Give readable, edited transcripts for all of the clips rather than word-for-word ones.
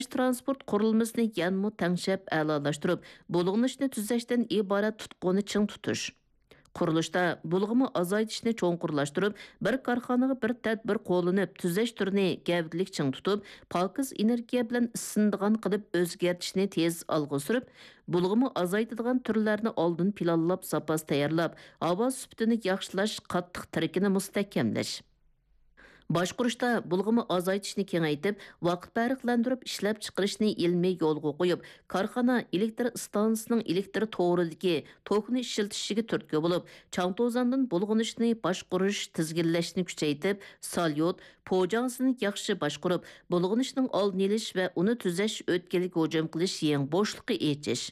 transport qurilmasini yanmı tەڭشەپ ئەلالاشتۇرۇپ، بۇلغىنىشنى تۈزەشتىن ئىبارەت تۇتقۇنى چىڭ تۇتۇش. Qurilishda bulg'imi azaytishni cho'nqurlashtirib, bir korxonaga bir tadbir qo'llanib, tuzash turini gavdalik ching tutib, pokiz energiya bilan isindigan qilib o'zgartishni tez olg'a surib, bulg'imi azaytadigan turlarni oldin planlab, zapas tayyorlab, havo sifatini yaxshilash, qattiq tirkini mustahkamlash. Boshqurishda bulg'imi azaytishni kengaytib, vaqt farqlantirib ishlab chiqarishni ilmiy yo'lga qo'yib, korxona elektr stansiyasining elektr to'g'ridagi tokni ishlatishiga turtki bo'lib, chang-to'zondan bulg'inishni boshqurish, tizginlashni kuchaytirib, salyot, po'jansini yaxshi boshqurib, bulg'inishning oldini olish va uni tuzash o'tkalik hujum qilish yeng bo'shliqi echish.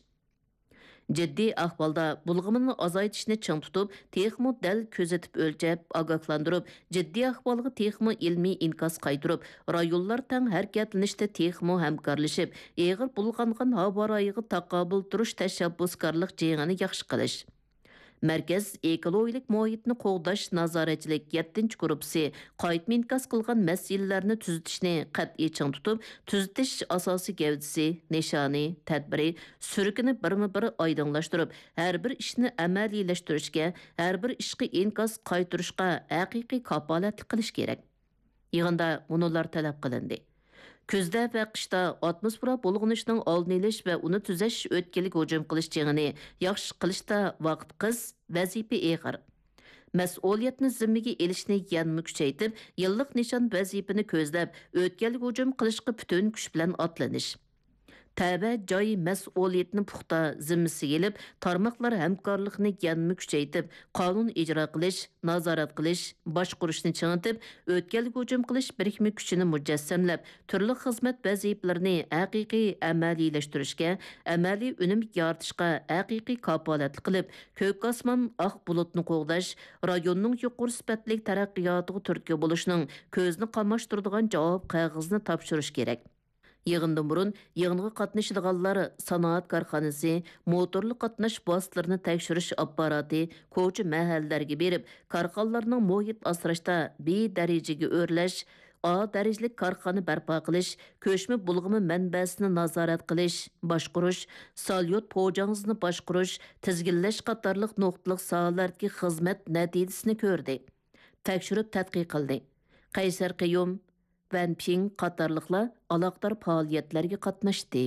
Ciddi ahvalda bulg'imini azaytishni ching tutib, texmo dal ko'zatib o'lchab, ogohlantirib, ciddi ahvolga texmo ilmiy inkas qaytirib, rayonlar tang harakatlanishda texmo hamkorlashib, eg'ir bulg'angan havo rayiga taqobil turish tashabbuskorlik jengini yaxshi qilish. Merkez ekologik muhitni qo'g'dash nazoratchilik 7-chi guruhi qaytma inkas qilgan masalalarni tuzitishni qat'iy ching tutib, tuzitish asosiy gavdasi, nishoni, tadbiri, surkini birma-bir oydinlashtirib, har bir ishni amaliylashtirishga, har bir ishga inkas qaytirishga haqiqiy kafolatlik qilish kerak. Yig'inda bunular talab qilindi. Kuzda va qishda atmosfera bulg'inishning oldini olish va uni tuzash o'tkalik hujum qilish jengini yaxshi qilishda vaqt qiz, vazifa eg'ir. Mas'uliyatni zimmiga elishni yanmi kuchaytirib, yillik nishon vazifani ko'zlab, o'tkalik hujum qilishga butun kuch bilan otlanish. Təbə joy mas'uliyatni puxta zimmasiga elib, tarmoqlar hamkorlikni yanmi kuchaytirib, qonun ijro qilish, nazorat qilish, boshqurishni chingitib, o'tkalik hujum qilish birikma kuchini mujassamlab, turli xizmat vazifalarini haqiqiy amaliylashtirishga, amaliy unum yaratishga haqiqiy kafolatlik qilib, ko'k osmon oq bulutni qo'g'dash, rayonning yuqori sifatli taraqqiyotiga turtki bo'lishning ko'zni qamashtiradigan javob qog'ozini topshirish kerak. Yığından burun, yığınğa qatnaşıdığanlar sanoat korxonasi, motorlu qatnaş vositalarini tekshirish apparati, ko'cha mahallarga berib, korxonalarning muhit asrashda B darajaga o'rlash, A darajalik korxona barpo qilish, ko'chma bulg'imi manbasini nazorat qilish, boshqurish, salyot po'jangizni boshqurish, tizginlash qatorliq nuqtaliq sohalardagi xizmat natijasini ko'rdi. Tekshirib tadqiq qildi. Qaysar Qiyum Van Ping qatarlıqlar alaqdar faoliyatlarga qatnaşdı.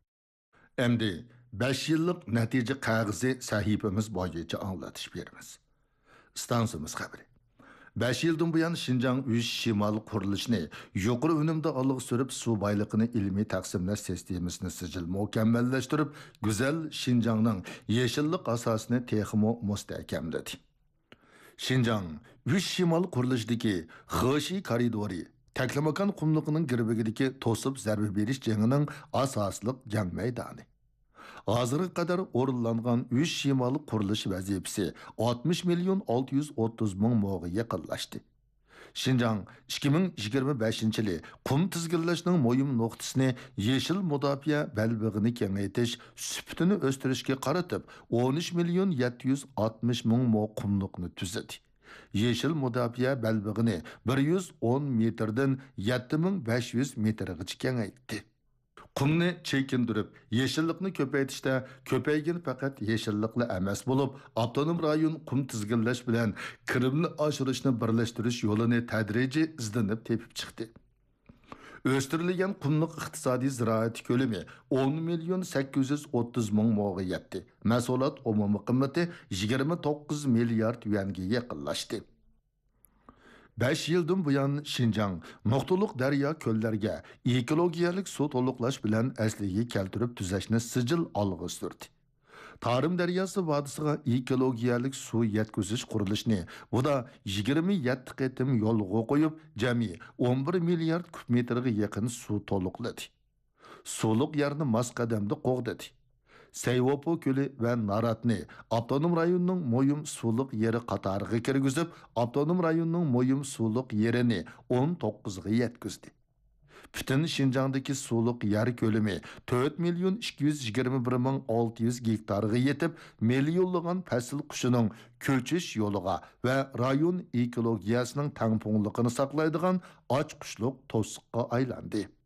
Endi 5 yillik natija qog'ozi sahifamiz bo'yicha anglatish beramiz. Stansiyamiz xabari. 5 yildan buyon Şinjan 3 shimol qurilishini yuqori unumda olg'a surib, suv boyligini ilmiy taqsimlash sistemasini sijil mukammallashtirib, go'zal Şinjanning yeshillik asosini texmo mustahkamladi. Şinjan 3 shimol qurilishidagi Xeshi koridori Təklamakan qumluğunun girbigidiki tosub zərbi beriş cənginin asasılıq cəng meydani. Hazırı kadar orullanğan 3 şimalı quruluş vəzifəsi 60 milyon 630 min moğa yaqınlaşdı. Şinjan 2025-yili qum tizginlashning moyum nuqtasini yeşil mudofiya balbig'ini kengaytirish, süptini o'stirishga qaratib 13 milyon 760 min mo qumluqni tuzadi. Yeşil mudofiya balbig'ini 110 metrdan 7500 metrgacha kengaytdi. Qumni chekindirib, yeşillikni ko'paytirishda ko'paygan faqat yeşillikli emas bo'lib, avtonom rayon qum tizginlash bilan kirimni oshirishni birlashtirish yo'lini tadrijiy izlanib tepib chiqdi. O'stirilgan qumliq iqtisodiy ziroat ko'lami 10 milyon 830 ming mo'ga yetdi. Mahsulot umumiy qiymati 29 milliard yuanga yaqinlashdi. 5 yildan buyon Şinjan nuqtaliq daryo ko'llarga ekologiyalik suv to'liqlash bilan asliga keltirib tuzashni sijil olg'a surdi. Tarım daryosi vodisiga ekologiyalik suv yetkazish qurilishini bu da 27 qatim yo'lga qo'yib, jami 11 milliard kub metrga yaqin suv to'liqladi. Suvliq yerni mos qadamda qo'g'dadi. Sayvopo ko'li va Naratni avtonom rayonning mo'yum suvliq yeri qatoriga kirgizib, avtonom rayonning mo'yum suvliq yerini 19 ga yetkazdi. Bütün Şinjandagi suvliq yer ko'lami 4 milyon 221 ming 600 gektarga yetib, millionlagan fasl qushining ko'chish yo'liga va rayon ekologiyasining tangpungliqini saqlaydigan och qushliq to'siqqa aylandi.